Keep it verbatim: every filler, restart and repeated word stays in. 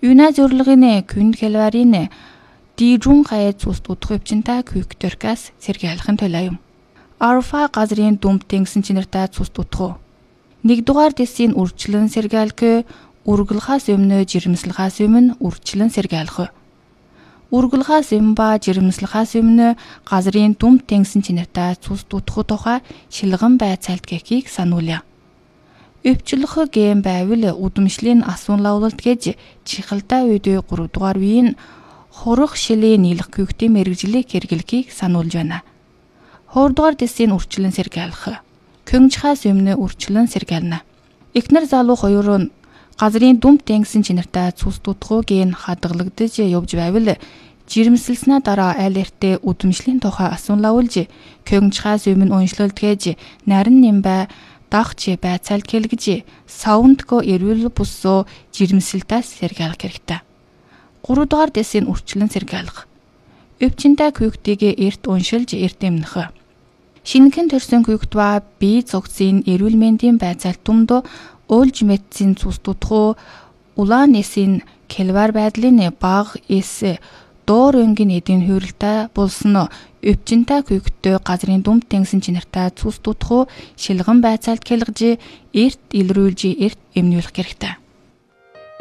Юна зорилгын күн хэлварийн дижун хай цус дутх өвчнтэй күйктөркас сэргийлэхин төлөө юм. Арфа газрын дүмт тэнгисэн чинэртэй цус дутх. Нэгдүгээр дэсийн үрчлэн сэргийлэх, үргэлхаас өмнө жирэмслэхээс өмнө үрчлэн сэргийлэх. Үргэлхээс өмнө ба жирэмслэхээс өмнө газрын дүмт тэнгисэн чинэртэй цус дутх тухай шилгэн байцаалт гэхийг сануулъя. Өвчлөх гэм байвал удамшлийн асуунлавлалт гэж чихэлтэй үед гуравдугаар үеийн хурах шилийн нийлэх күйктийн мэрэгжлийг хэрэглэхийг сануулж байна. Хоёрдугаар дэсийн үрчлэн сэргийлэх. Көнгчхаас өмнө үрчлэн сэргийлнэ. Эхнэр залуу хоёр нь газрын дүмт тэнгисэн чинэртэй цус дутхуугийн хадгалагдаж явж байвал жирэмсэлснээ дараа аль эртээ удамшлийн тухай асуунлавлж көнгчхаас өмнө уншлалт гэж нарийн нэмбай дагч байцаалт хэлгэж саундко эрүүл бүссөө жирэмсэлтээс сэргийлэх хэрэгтэй. Гуравдугаар дэсийн үрчлэн сэргийлэх. Өвчнөд күйктийг эрт уншилж эрт эмнэх. Шинэхэн төрсөн күйкт ба бие цогцын эрүүл мэндийн байцаалт түмд уйлж мэдсэн цус дутхуу улаан эсийн келвар байдлын баг эс доор өнгийн эдийн хөврөлтэй болсон өвчнөд күйктөө газрын дүмт тэнгисэн чинэртэй цус дутхуу шилгэн байцаалт хэлгэж эрт илрүүлж эрт эмнүүлэх хэрэгтэй.